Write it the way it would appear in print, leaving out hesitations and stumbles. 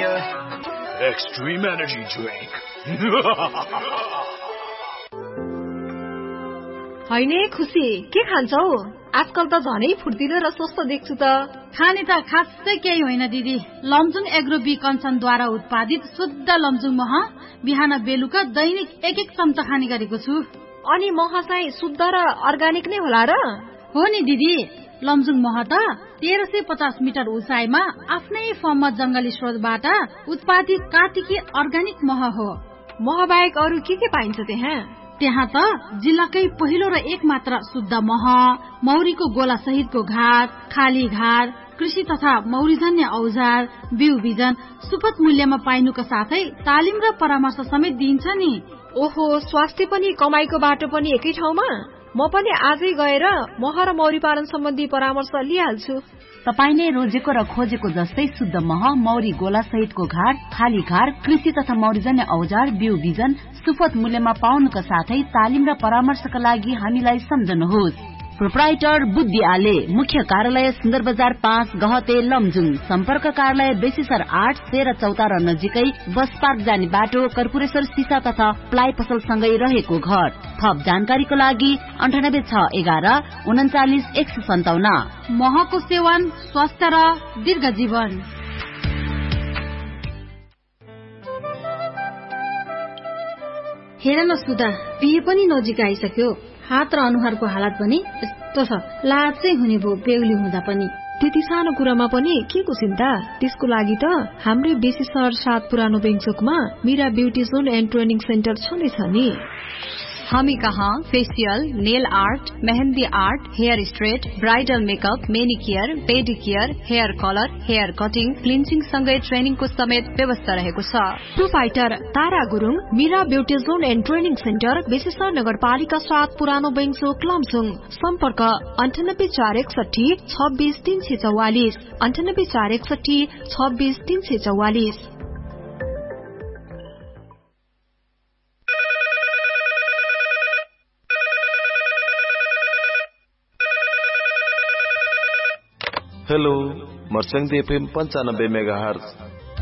Premier Extreme Energy Drink. हैने खुसी के खान्छौ? आजकल त झनै फुर्तिलो र स्वस्थ देख्छु त। खाने त खासै केही होइन दिदी। लमजुङ एग्रो बी कञ्चनद्वारा उत्पादित शुद्ध लमजुङ मह बिहान बेलुका दैनिक एक चम्चा खाने गरेको छु। अनि मह चाहिँ शुद्ध र अर्गानिक नै होला र? हो नि दिदी, लमजुङ मह त 1350 मिटर उचाइमा आफ्नै फर्ममा जंगली स्रोतबाट उत्पादित कार्तिकी अर्गानिक मह हो। मह बाहेक अरू के पाइन्छ त्यहाँ? त्यहाँ त जिल्लाकै पहिलो र एक मात्र शुद्ध मह, मौरीको गोला सहितको घार, खाली घार, कृषि तथा मौरीजन्य औजार, बिउ बिजन सुपथ मूल्यमा पाइनुको साथै तालिम र परामर्श समेत दिइन्छ नि। ओहो, स्वास्थ्य पनि कमाईको बाटो पनि एकै ठाउँमा? म पनि आजै गएर मह र मौरी पालन सम्बन्धी परामर्श लिइहाल्छु। तपाईले रोजेको र खोजेको जस्तै शुद्ध मह, मौरी गोला सहितको घाट, खाली घार, कृषि तथा मौरीजन्य औजार, बिउ बिजन सुपथ मूल्यमा पाउनुका साथै तालिम र परामर्शका लागि हामीलाई सम्झनुहोस्। प्रोप्राइटर बुद्धि आले, मुख्य कार्यालय सुन्दर बजार 5 गहते लमजुङ, सम्पर्क कार्यालय बेसीसर 8 13 चौतारा नजिकै बस पार्क जाने बाटो, कर्पूरेश्वर सिसा तथा प्लाइ पसल सँगै रहेको घर। थप जानकारीको लागि 9861 39 157। महको सेवन स्वास्थ्य र दीर्घ जीवन। हेर न सुधा, बिहे पनि नजिक आइसक्यो। हात र अनुहारको हालत पनि यस्तो छ, लाज चाहिँ हुने भो बेहुली हुँदा पनि। त्यति सानो कुरामा पनि के को चिन्ता? त्यसको लागि त हाम्रै बेसी सहर 7 पुरानो बेङचोकमा Meera beauty John and training centre छँदैछ नि। हामी कहाँ facial, nail art, mehndi art, hair straight, bridal makeup, मेनिकियर, पेडिकियर, hair colour, hair cutting, क्लिन्चिङ सँगै ट्रेनिङको समेत व्यवस्था रहेको छ। Proprietor Tara Gurung, Meera beauty John and training centre, बेसीसर नगरपालिका 7 पुरानो बेङचोक लमजुङ। सम्पर्क 9841 26 344 9841 26 344। Hello, मर्स्याङ FM 95 megahertz